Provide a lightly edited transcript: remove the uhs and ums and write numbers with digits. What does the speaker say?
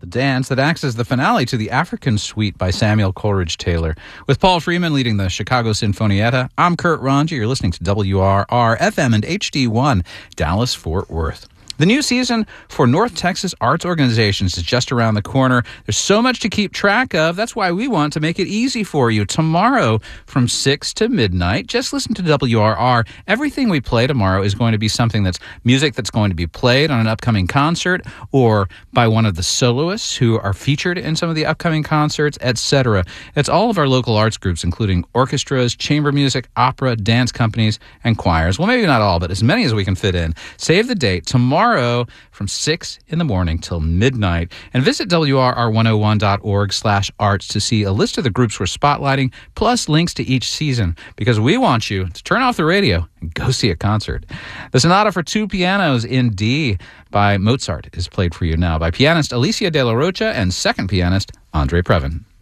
The dance that acts as the finale to the African Suite by Samuel Coleridge Taylor. With Paul Freeman leading the Chicago Sinfonietta, I'm Kurt Ronji. You're listening to WRR FM and HD1, Dallas-Fort Worth. The new season for North Texas Arts Organizations is just around the corner. There's so much to keep track of. That's why we want to make it easy for you. Tomorrow from 6 to midnight, just listen to WRR. Everything we play tomorrow is going to be something that's music that's going to be played on an upcoming concert or by one of the soloists who are featured in some of the upcoming concerts, etc. It's all of our local arts groups, including orchestras, chamber music, opera, dance companies, and choirs. Well, maybe not all, but as many as we can fit in. Save the date. Tomorrow from 6 in the morning till midnight. And visit WRR101.org/arts to see a list of the groups we're spotlighting, plus links to each season, because we want you to turn off the radio and go see a concert. The Sonata for Two Pianos in D by Mozart is played for you now by pianist Alicia De La Rocha and second pianist Andre Previn.